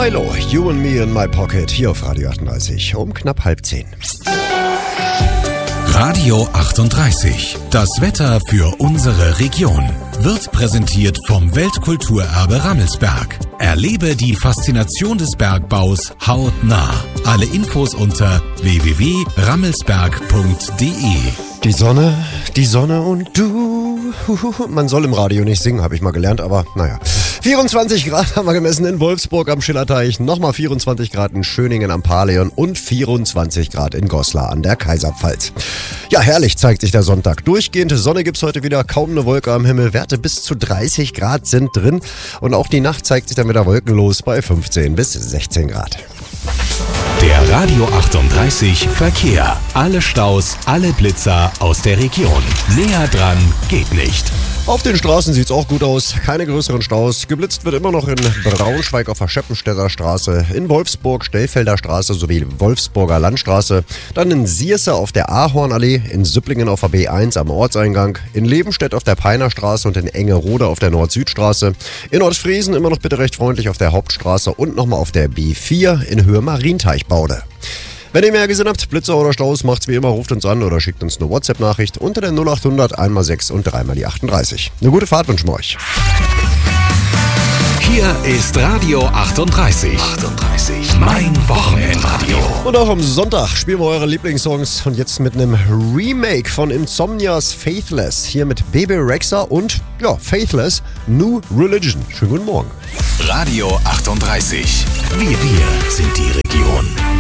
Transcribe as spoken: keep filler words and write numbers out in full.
Milo, You and Me in My Pocket, hier auf Radio achtunddreißig, um knapp halb zehn. Radio achtunddreißig. Das Wetter für unsere Region wird präsentiert vom Weltkulturerbe Rammelsberg. Erlebe die Faszination des Bergbaus hautnah. Alle Infos unter w w w punkt rammelsberg punkt d e. Die Sonne, die Sonne und du. Man soll im Radio nicht singen, habe ich mal gelernt, aber naja. vierundzwanzig Grad haben wir gemessen in Wolfsburg am Schillerteich, nochmal vierundzwanzig Grad in Schöningen am Paleon und vierundzwanzig Grad in Goslar an der Kaiserpfalz. Ja, herrlich zeigt sich der Sonntag. Durchgehend Sonne gibt's heute wieder, kaum eine Wolke am Himmel. Werte bis zu dreißig Grad sind drin und auch die Nacht zeigt sich dann wieder wolkenlos bei fünfzehn bis sechzehn Grad. Der Radio achtunddreißig Verkehr. Alle Staus, alle Blitzer aus der Region. Näher dran geht nicht. Auf den Straßen sieht's auch gut aus. Keine größeren Staus. Geblitzt wird immer noch in Braunschweig auf der Scheppenstädter Straße, in Wolfsburg Stellfelder Straße sowie Wolfsburger Landstraße. Dann in Sierse auf der Ahornallee, in Süpplingen auf der B eins am Ortseingang, in Lebenstedt auf der Peiner Straße und in Engerode auf der Nord-Süd-Straße. In Ostfriesen immer noch bitte recht freundlich auf der Hauptstraße und nochmal auf der B vier in Höhe Marienteichbaude. Wenn ihr mehr gesehen habt, Blitzer oder Staus, macht's wie immer, ruft uns an oder schickt uns eine WhatsApp-Nachricht unter der null achthundert einmal sechs und dreimal die achtunddreißig. Eine gute Fahrt wünschen wir euch. Hier ist Radio achtunddreißig. achtunddreißig. Mein Wochenendradio. Und auch am Sonntag spielen wir eure Lieblingssongs und jetzt mit einem Remake von Insomnias Faithless. Hier mit Bebe Rexha und, ja, Faithless, New Religion. Schönen guten Morgen. Radio achtunddreißig. Wir, wir sind die Region.